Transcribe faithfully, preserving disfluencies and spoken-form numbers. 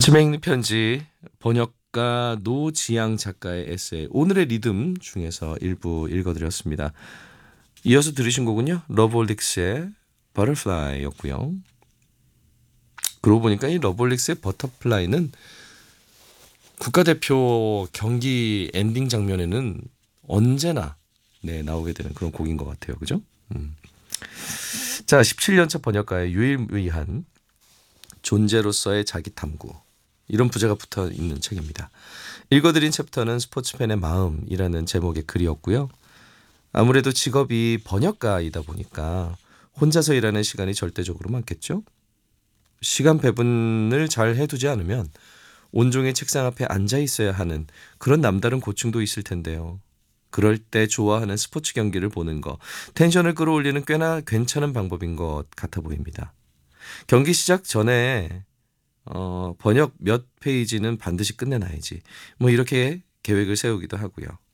치매 읽는 편지 번역가 노지양 작가의 에세이 오늘의 리듬 중에서 일부 읽어드렸습니다. 이어서 들으신 곡은요. 러블릭스의 버터플라이였고요. 그러고 보니까 이 러블릭스의 버터플라이는 국가대표 경기 엔딩 장면에는 언제나 네, 나오게 되는 그런 곡인 것 같아요. 그죠? 음. 자, 십칠 년차 번역가의 유일무이한 존재로서의 자기 탐구, 이런 부제가 붙어 있는 책입니다. 읽어드린 챕터는 스포츠팬의 마음이라는 제목의 글이었고요. 아무래도 직업이 번역가이다 보니까 혼자서 일하는 시간이 절대적으로 많겠죠. 시간 배분을 잘 해두지 않으면 온종일 책상 앞에 앉아 있어야 하는 그런 남다른 고충도 있을 텐데요. 그럴 때 좋아하는 스포츠 경기를 보는 거, 텐션을 끌어올리는 꽤나 괜찮은 방법인 것 같아 보입니다. 경기 시작 전에 어, 번역 몇 페이지는 반드시 끝내놔야지. 뭐 이렇게 계획을 세우기도 하고요.